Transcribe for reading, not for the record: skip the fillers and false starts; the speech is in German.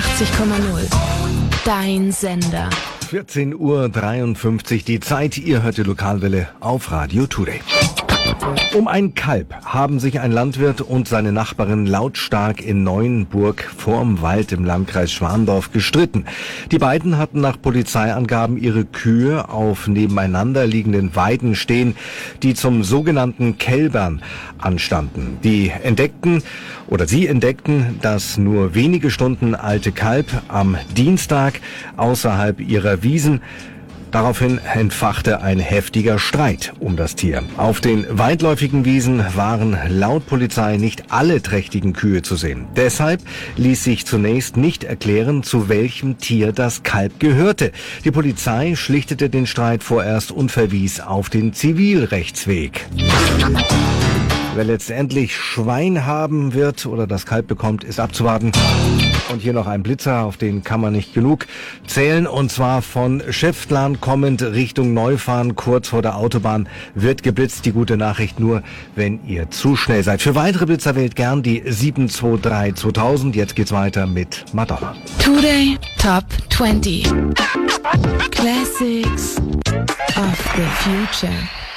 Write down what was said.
88,0. Dein Sender. 14:53 Uhr die Zeit. Ihr hört die Lokalwelle auf Radio Today. Um ein Kalb haben sich ein Landwirt und seine Nachbarin lautstark in Neuenburg vorm Wald im Landkreis Schwandorf gestritten. Die beiden hatten nach Polizeiangaben ihre Kühe auf nebeneinander liegenden Weiden stehen, die zum sogenannten Kälbern anstanden. Sie entdeckten das nur wenige Stunden alte Kalb am Dienstag außerhalb ihrer Wiesen. Daraufhin entfachte ein heftiger Streit um das Tier. Auf den weitläufigen Wiesen waren laut Polizei nicht alle trächtigen Kühe zu sehen. Deshalb ließ sich zunächst nicht erklären, zu welchem Tier das Kalb gehörte. Die Polizei schlichtete den Streit vorerst und verwies auf den Zivilrechtsweg. Wer letztendlich Schwein haben wird oder das Kalb bekommt, ist abzuwarten. Und hier noch ein Blitzer, auf den kann man nicht genug zählen. Und zwar von Schäftlarn kommend Richtung Neufahren, kurz vor der Autobahn, wird geblitzt. Die gute Nachricht nur, wenn ihr zu schnell seid. Für weitere Blitzer wählt gern die 723 2000. Jetzt geht's weiter mit Madonna. Today Top 20. Classics of the Future.